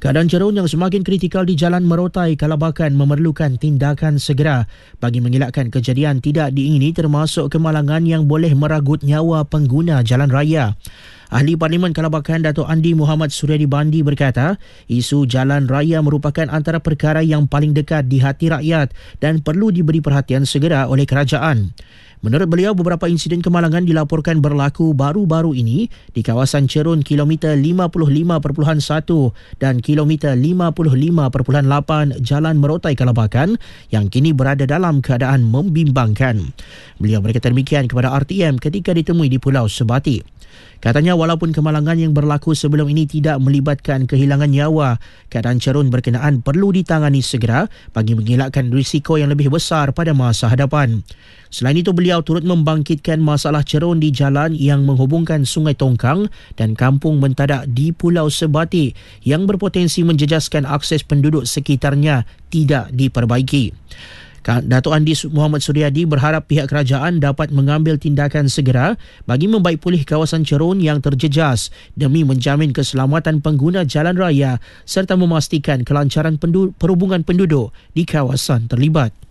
Keadaan cerun yang semakin kritikal di Jalan Merotai, Kalabakan memerlukan tindakan segera bagi mengelakkan kejadian tidak diingini termasuk kemalangan yang boleh meragut nyawa pengguna jalan raya. Ahli Parlimen Kalabakan Dato' Andi Muhammad Suryadi Bandi berkata, isu jalan raya merupakan antara perkara yang paling dekat di hati rakyat dan perlu diberi perhatian segera oleh kerajaan. Menurut beliau, beberapa insiden kemalangan dilaporkan berlaku baru-baru ini di kawasan Cerun kilometer 55.1 dan kilometer 55.8 Jalan Merotai Kalabakan yang kini berada dalam keadaan membimbangkan. Beliau berkata demikian kepada RTM ketika ditemui di Pulau Sebati. Katanya walaupun kemalangan yang berlaku sebelum ini tidak melibatkan kehilangan nyawa, keadaan cerun berkenaan perlu ditangani segera bagi mengelakkan risiko yang lebih besar pada masa hadapan. Selain itu, beliau turut membangkitkan masalah cerun di jalan yang menghubungkan Sungai Tongkang dan Kampung Mentadak di Pulau Sebati yang berpotensi menjejaskan akses penduduk sekitarnya tidak diperbaiki. Dato' Andi Muhammad Suryadi berharap pihak kerajaan dapat mengambil tindakan segera bagi membaik pulih kawasan cerun yang terjejas demi menjamin keselamatan pengguna jalan raya serta memastikan kelancaran perhubungan penduduk di kawasan terlibat.